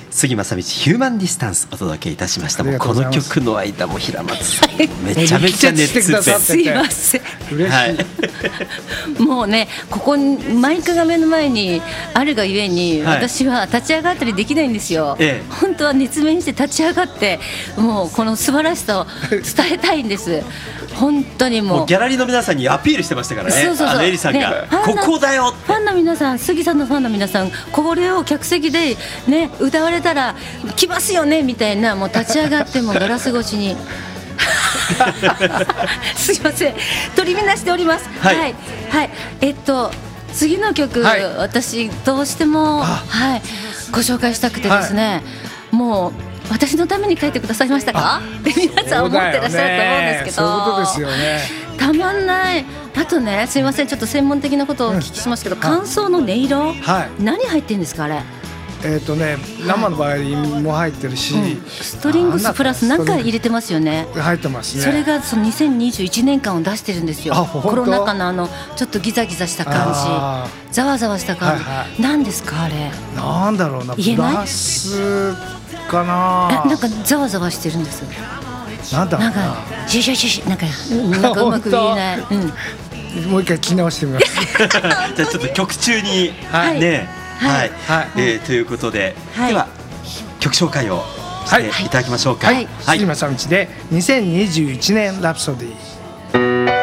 杉正道ヒューマンディスタンスお届けいたしました。もうこの曲の間も平松さんめちゃめちゃ熱ですいません嬉しい、はい、 もうねここマイクが目の前にあるがゆえに、はい、私は立ち上がったりできないんですよ、本当は熱弁して立ち上がってもうこの素晴らしさを伝えたいんです本当にもうギャラリーの皆さんにアピールしてましたからね。そうエリさんが、ね、ここだよファンの皆さん、杉さんのファンの皆さん、これを客席で、ね、歌われたら来ますよねみたいな、もう立ち上がってもガラス越しにすいません取り乱しております。はい、はいはい、次の曲、はい、私どうしても、はい、ご紹介したくてですね、もう私のために書いてくださいましたかって皆さん思ってらっしゃると思うんですけど、 そういうことですよね。 たまんない。あとね、すいませんちょっと専門的なことをお聞きしますけど、間奏の音色、はい、何入ってるんですかあれ。 生のバイオリンも入ってるし、 ストリングスプラス何か入れてますよね。 入ってますね。 それがその2021年間を出してるんですよ。コロナ禍のちょっとギザギザした感じ、ざわざわした感じ、はいはい、何ですかあれ。 なんだろうな、 言えない。 ブラスかな。 なんかざわざわしてるんです。 なんだろうな。 なんかシュシュシュシュなんかうまく言えない。 もう一回聞き直してみます。 じゃあちょっと曲中に、はい、ね。はいはい、ということで、はい、では曲紹介をしていただきましょうか。 杉正道で2021年ラプソディー。